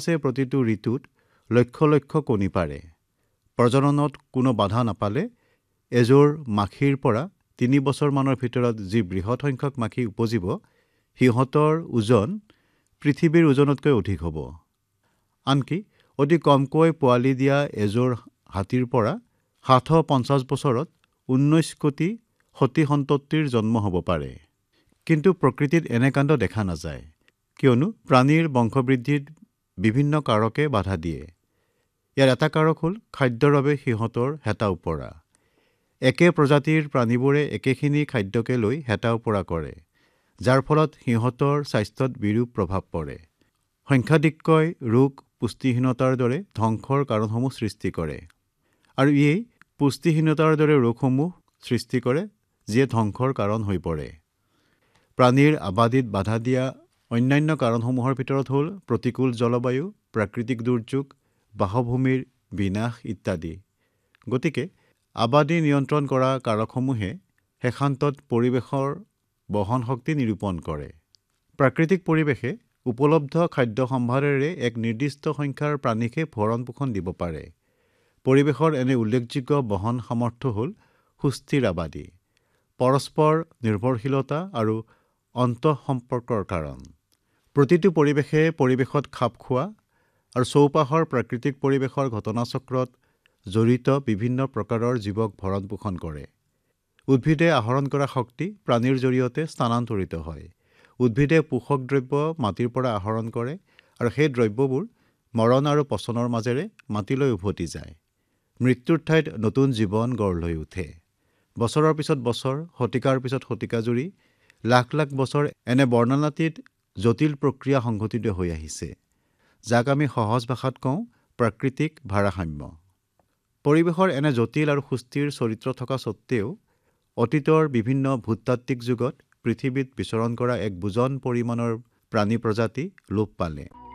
গছে প্ৰতিটো ঋতুত লক্ষ লক্ষ কণী পাৰে। প্ৰজননত কোনো বাধা নাপালে এযোৰ মাখিৰ পৰা 3 বছৰমানৰ ভিতৰত যি বৃহৎ সংখ্যক মাখি উপজিব, সিহঁতৰ ওজন পৃথিৱীৰ ওজনতকৈ অধিক হ'ব। আনকি অতি কমকৈ পোৱালি দিয়া এযোৰ হাতীৰ পৰা 750 বছৰত 19 কোটি সতি সন্ততিৰ জন্ম হ'ব পাৰে। কিন্তু প্ৰকৃতিত এনে কাণ্ড দেখা নাযায়, কিয়নো প্ৰাণীৰ বংশবৃদ্ধিত বিভিন্ন কাৰকে বাধা দিয়ে। ইয়াৰ এটা কাৰক হ'ল খাদ্যৰ বাবে সিহঁতৰ হেতা ওপৰা। একে প্ৰজাতিৰ প্ৰাণীবোৰে একেখিনি খাদ্যকে লৈ হেতা ওপৰা কৰে, যাৰ ফলত সিহঁতৰ স্বাস্থ্যত বিৰূপ প্ৰভাৱ পৰে। সংখ্যাধিক্যই ৰোগ, পুষ্টিহীনতাৰ দৰে ধ্বংসৰ কাৰণসমূহ সৃষ্টি কৰে, আৰু ইয়েই পুষ্টিহীনতাৰ দৰে ৰোগসমূহ সৃষ্টি কৰে, যিয়ে ধ্বংসৰ কাৰণ হৈ পৰে। প্ৰাণীৰ আবাদীত বাধা দিয়া অন্যান্য কাৰণসমূহৰ ভিতৰত হ'ল প্ৰতিকূল জলবায়ু, প্ৰাকৃতিক দুৰ্যোগ, বাসভূমিৰ বিনাশ ইত্যাদি। গতিকে আবাদী নিয়ন্ত্ৰণ কৰা কাৰকসমূহে শেষান্তত পৰিৱেশৰ বহন শক্তি নিৰূপণ কৰে। প্ৰাকৃতিক পৰিৱেশে উপলব্ধ খাদ্য সম্ভাৰেৰে এক নিৰ্দিষ্ট সংখ্যাৰ প্ৰাণীকে ভৰণ পোষণ দিব পাৰে। পৰিৱেশৰ এনে উল্লেখযোগ্য বহন সামৰ্থ্য হ'ল সুস্থিৰ আবাদী, পৰস্পৰ নিৰ্ভৰশীলতা আৰু অন্তঃসম্পৰ্কৰ কাৰণ। প্ৰতিটো পৰিৱেশে পৰিৱেশত খাপ খোৱা আৰু চৌপাশৰ প্ৰাকৃতিক পৰিৱেশৰ ঘটনাচক্ৰত জড়িত বিভিন্ন প্ৰকাৰৰ জীৱক ভৰণ পোষণ কৰে। উদ্ভিদে আহৰণ কৰা শক্তি প্ৰাণীৰ জৰিয়তে স্থানান্তৰিত হয়। উদ্ভিদে পোষক দ্ৰব্য মাটিৰ পৰা আহৰণ কৰে আৰু সেই দ্ৰব্যবোৰ মৰণ আৰু পচনৰ মাজেৰে মাটিলৈ উভতি যায়। মৃত্যুৰ ঠাইত নতুন জীৱন গঢ় লৈ উঠে। বছৰৰ পিছত বছৰ, শতিকাৰ পিছত শতিকা জুৰি লাখ লাখ বছৰ এনে বৰ্ণনাতীত জটিল প্ৰক্ৰিয়া সংঘটিত হৈ আহিছে, যাক আমি সহজ ভাষাত কওঁ প্ৰাকৃতিক ভাৰসাম্য। পৰিৱেশৰ এনে জটিল আৰু সুস্থিৰ চৰিত্ৰ থকা স্বত্তেও অতীতৰ বিভিন্ন ভূতাত্ত্বিক যুগত পৃথিৱীত বিচৰণ কৰা এক বুজন পৰিমাণৰ প্ৰাণী প্ৰজাতি লোপ পালে।